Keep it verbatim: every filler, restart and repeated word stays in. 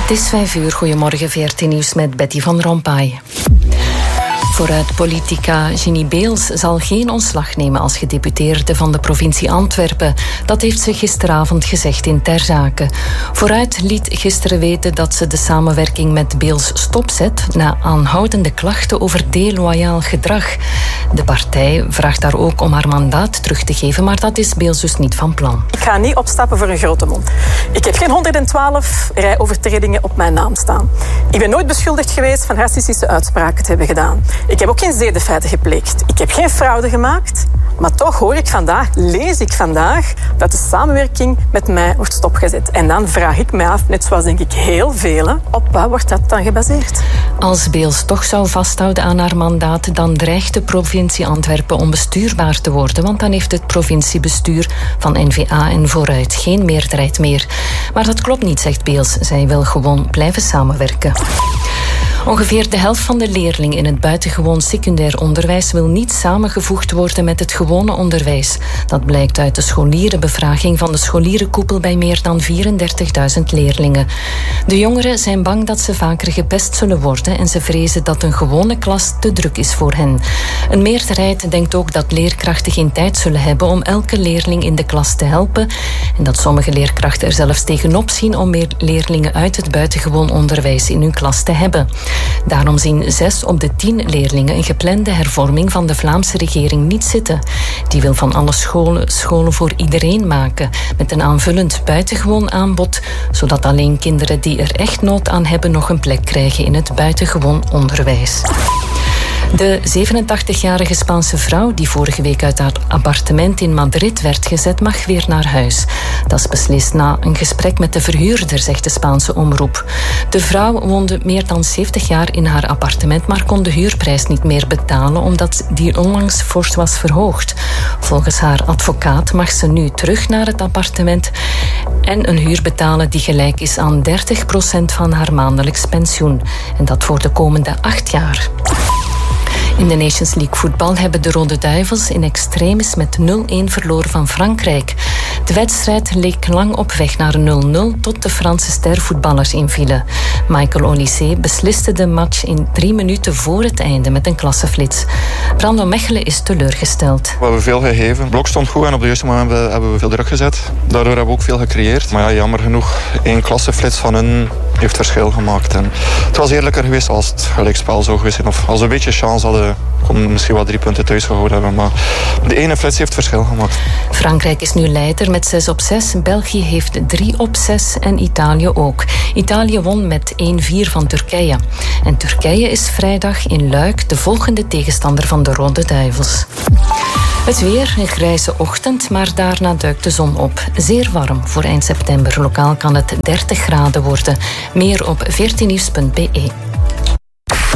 Het is vijf uur. Goedemorgen, V R T Nieuws met Betty van Rompuy. Vooruit politica Ginny Beels zal geen ontslag nemen als gedeputeerde van de provincie Antwerpen. Dat heeft ze gisteravond gezegd in Ter Zake. Vooruit liet gisteren weten dat ze de samenwerking met Beels stopzet na aanhoudende klachten over deloyaal gedrag. De partij vraagt daar ook om haar mandaat terug te geven, maar dat is Beels dus niet van plan. Ik ga niet opstappen voor een grote mond. Ik heb geen honderdzwaalf rijovertredingen op mijn naam staan. Ik ben nooit beschuldigd geweest van racistische uitspraken te hebben gedaan. Ik heb ook geen zedenfeiten gepleegd. Ik heb geen fraude gemaakt. Maar toch hoor ik vandaag, lees ik vandaag, dat de samenwerking met mij wordt stopgezet. En dan vraag ik mij af, net zoals denk ik heel velen, op wat wordt dat dan gebaseerd? Als Beels toch zou vasthouden aan haar mandaat, dan dreigt de provincie Antwerpen onbestuurbaar te worden, want dan heeft het provinciebestuur van N V A en Vooruit geen meerderheid meer. Maar dat klopt niet, zegt Beels. Zij wil gewoon blijven samenwerken. Ongeveer de helft van de leerlingen in het buitengewoon secundair onderwijs wil niet samengevoegd worden met het gewone onderwijs. Dat blijkt uit de scholierenbevraging van de scholierenkoepel bij meer dan vierendertigduizend leerlingen. De jongeren zijn bang dat ze vaker gepest zullen worden en ze vrezen dat een gewone klas te druk is voor hen. Een meerderheid denkt ook dat leerkrachten geen tijd zullen hebben om elke leerling in de klas te helpen en dat sommige leerkrachten er zelfs tegenop zien om meer leerlingen uit het buitengewoon onderwijs in hun klas te hebben. Daarom zien zes op de tien leerlingen een geplande hervorming van de Vlaamse regering niet zitten. Die wil van alle scholen scholen voor iedereen maken, met een aanvullend buitengewoon aanbod, zodat alleen kinderen die er echt nood aan hebben nog een plek krijgen in het buitengewoon onderwijs. De zevenentachtigjarige Spaanse vrouw die vorige week uit haar appartement in Madrid werd gezet, mag weer naar huis. Dat is beslist na een gesprek met de verhuurder, zegt de Spaanse omroep. De vrouw woonde meer dan zeventig jaar in haar appartement, maar kon de huurprijs niet meer betalen omdat die onlangs fors was verhoogd. Volgens haar advocaat mag ze nu terug naar het appartement en een huur betalen die gelijk is aan dertig procent van haar maandelijks pensioen. En dat voor de komende acht jaar. In de Nations League voetbal hebben de Rode Duivels in extremis met nul-een verloren van Frankrijk. De wedstrijd leek lang op weg naar nul-nul tot de Franse stervoetballers invielen. Michael Olysée besliste de match in drie minuten voor het einde met een klasseflits. Brando Mechelen is teleurgesteld. We hebben veel gegeven. Het blok stond goed en op de juiste moment hebben we veel druk gezet. Daardoor hebben we ook veel gecreëerd. Maar ja, jammer genoeg, één klasseflits van hun heeft verschil gemaakt. En het was eerlijker geweest als het gelijkspel zou geweest zijn. Of als we een beetje chance hadden, konden misschien wel drie punten thuis gehouden hebben. Maar de ene flits heeft verschil gemaakt. Frankrijk is nu leider met zes op zes. België heeft drie op zes en Italië ook. Italië won met één-vier van Turkije. En Turkije is vrijdag in Luik de volgende tegenstander van de Rode Duivels. Het weer, een grijze ochtend, maar daarna duikt de zon op. Zeer warm voor eind september. Lokaal kan het dertig graden worden. Meer op veertien nieuws punt b e.